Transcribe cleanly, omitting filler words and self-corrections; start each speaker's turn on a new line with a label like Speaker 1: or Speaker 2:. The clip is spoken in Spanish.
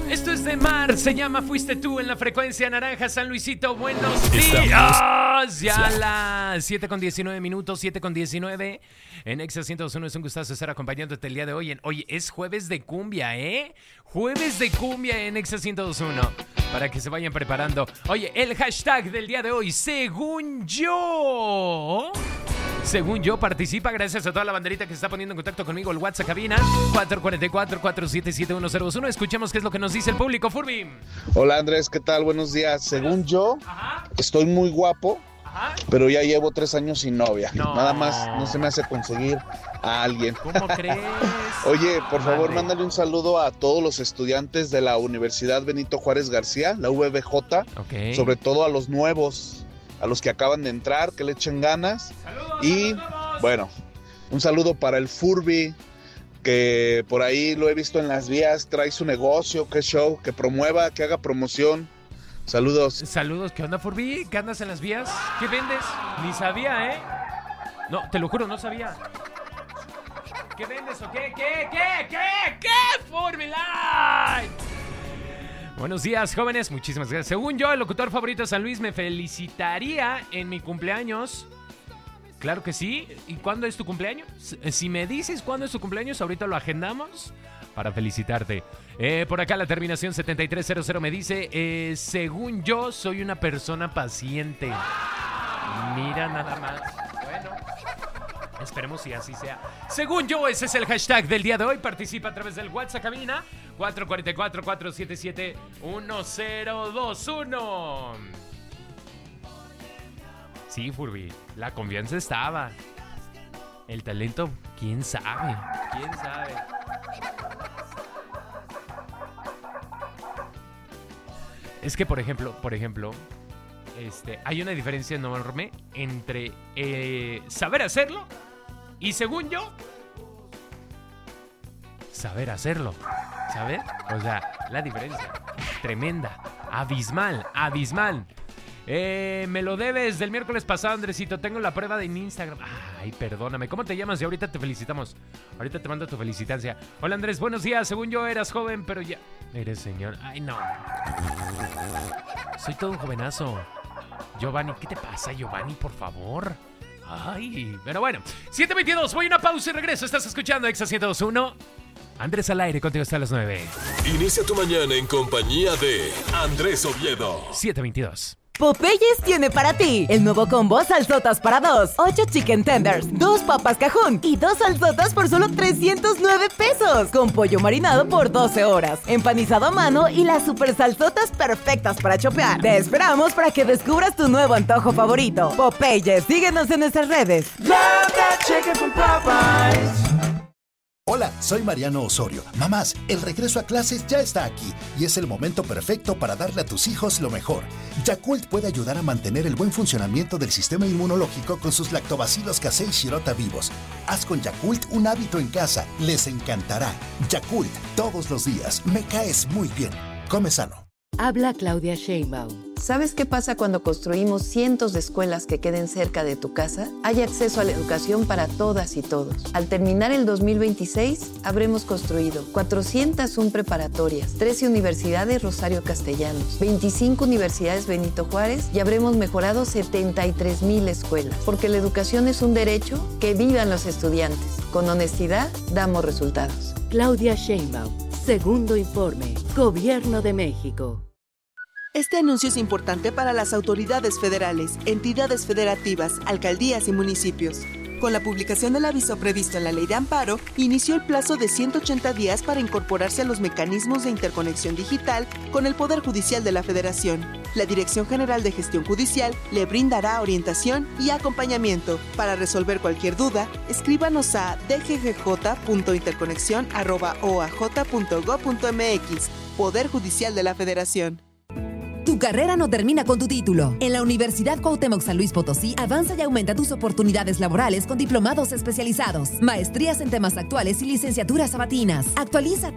Speaker 1: Esto es de Mar, se llama Fuiste Tú en la frecuencia naranja, San Luisito. Buenos días. Ya las 7:19 minutos, 7:19. En Exa 102.1 es un gustazo estar acompañándote el día de hoy. Oye, es jueves de cumbia, ¿eh? Jueves de cumbia en Exa 102.1. Para que se vayan preparando. Oye, el hashtag del día de hoy, según yo. Según yo, participa. Gracias a toda la banderita que se está poniendo en contacto conmigo. El WhatsApp cabina 444-477-1001. Escuchemos qué es lo que nos dice el público. Furby.
Speaker 2: Hola Andrés, ¿qué tal? Buenos días. Según yo, estoy muy guapo, pero ya llevo 3 años sin novia.
Speaker 1: No.
Speaker 2: Nada más no se me hace conseguir a alguien.
Speaker 1: ¿Cómo crees?
Speaker 2: Oye, por favor, mándale un saludo a todos los estudiantes de la Universidad Benito Juárez García, la UVJ, sobre todo a los nuevos, a los que acaban de entrar, que le echen ganas. Y bueno, un saludo para el Furby, que por ahí lo he visto en las vías, trae su negocio, qué show, que promueva, que haga promoción. Saludos.
Speaker 1: Saludos, ¿qué onda, Furby? ¿Qué andas en las vías? ¿Qué vendes? Ni sabía, ¿eh? No, te lo juro, no sabía. ¿Qué vendes o qué? ¿Qué, Furby Live? Buenos días, jóvenes, muchísimas gracias. Según yo, el locutor favorito de San Luis me felicitaría en mi cumpleaños. Claro que sí. ¿Y cuándo es tu cumpleaños? Si me dices cuándo es tu cumpleaños, ahorita lo agendamos para felicitarte. Por acá la terminación 7300 me dice, según yo, soy una persona paciente. Mira nada más. Bueno, esperemos si así sea. Según yo, ese es el hashtag del día de hoy. Participa a través del WhatsApp cabina 444-477-1021. Sí, Furby, la confianza estaba. El talento, ¿quién sabe? ¿Quién sabe? Es que, por ejemplo, hay una diferencia enorme entre saber hacerlo y, según yo, saber hacerlo. ¿Sabes? O sea, la diferencia tremenda, abismal. Me lo debes del miércoles pasado, Andresito. Tengo la prueba en Instagram. Ay, perdóname. ¿Cómo te llamas? Y ahorita te felicitamos. Ahorita te mando tu felicitancia. Hola, Andrés. Buenos días. Según yo eras joven, pero ya... Eres señor. Ay, no. Soy todo un jovenazo. Giovanni, ¿qué te pasa, Giovanni? Por favor. Ay, pero bueno. 7:22. Voy a una pausa y regreso. Estás escuchando Exa 102.1. Andrés al aire, contigo hasta las 9.
Speaker 3: Inicia tu mañana en compañía de Andrés Oviedo.
Speaker 1: 7:22.
Speaker 4: Popeyes tiene para ti el nuevo combo salsotas para 2, 8 chicken tenders, 2 papas cajún y 2 salsotas por solo 309 pesos, con pollo marinado por 12 horas, empanizado a mano y las super salsotas perfectas para chopear. Te esperamos para que descubras tu nuevo antojo favorito. Popeyes, síguenos en nuestras redes.
Speaker 5: Love that chicken from Popeyes.
Speaker 6: Hola, soy Mariano Osorio. Mamás, el regreso a clases ya está aquí y es el momento perfecto para darle a tus hijos lo mejor. Yakult puede ayudar a mantener el buen funcionamiento del sistema inmunológico con sus lactobacilos casei shirota vivos. Haz con Yakult un hábito en casa. Les encantará. Yakult, todos los días. Me caes muy bien. Come sano.
Speaker 7: Habla Claudia Sheinbaum.
Speaker 8: ¿Sabes qué pasa cuando construimos cientos de escuelas que queden cerca de tu casa? Hay acceso a la educación para todas y todos. Al terminar el 2026, habremos construido 401 preparatorias, 13 universidades Rosario Castellanos, 25 universidades Benito Juárez y habremos mejorado 73,000 escuelas. Porque la educación es un derecho, que vivan los estudiantes. Con honestidad, damos resultados.
Speaker 7: Claudia Sheinbaum. Segundo informe. Gobierno de México.
Speaker 9: Este anuncio es importante para las autoridades federales, entidades federativas, alcaldías y municipios. Con la publicación del aviso previsto en la Ley de Amparo, inició el plazo de 180 días para incorporarse a los mecanismos de interconexión digital con el Poder Judicial de la Federación. La Dirección General de Gestión Judicial le brindará orientación y acompañamiento. Para resolver cualquier duda, escríbanos a dggj.interconexion@oaj.gov.mx. Poder Judicial de la Federación.
Speaker 10: Tu carrera no termina con tu título. En la Universidad Cuauhtémoc San Luis Potosí, avanza y aumenta tus oportunidades laborales con diplomados especializados, maestrías en temas actuales y licenciaturas sabatinas. Actualízate